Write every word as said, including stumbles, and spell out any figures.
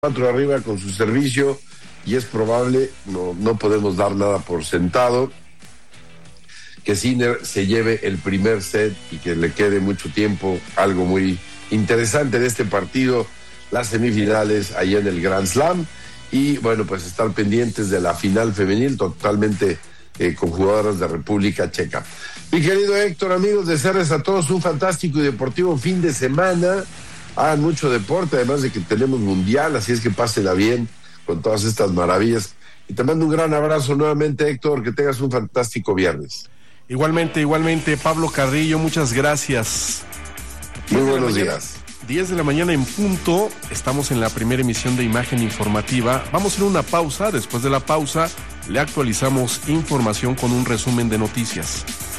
cuatro arriba con su servicio y es probable, no, no podemos dar nada por sentado, que Sinner se lleve el primer set y que le quede mucho tiempo. Algo muy interesante de este partido, las semifinales allá en el Grand Slam, y bueno, pues estar pendientes de la final femenil totalmente eh, con jugadoras de República Checa. Mi querido Héctor, amigos de C R S, a todos un fantástico y deportivo fin de semana. Hagan mucho deporte, además de que tenemos mundial, así es que pásenla bien con todas estas maravillas. Y te mando un gran abrazo nuevamente, Héctor, que tengas un fantástico viernes. Igualmente, igualmente, Pablo Carrillo, muchas gracias. Muy buenos días. diez de la mañana en punto, estamos en la primera emisión de Imagen Informativa. Vamos a hacer una pausa, después de la pausa le actualizamos información con un resumen de noticias.